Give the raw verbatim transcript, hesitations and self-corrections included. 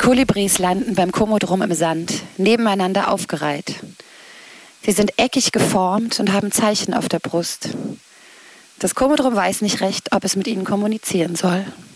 Kolibris landen beim Komodrom im Sand, nebeneinander aufgereiht. Sie sind eckig geformt und haben Zeichen auf der Brust. Das Komodrom weiß nicht recht, ob es mit ihnen kommunizieren soll.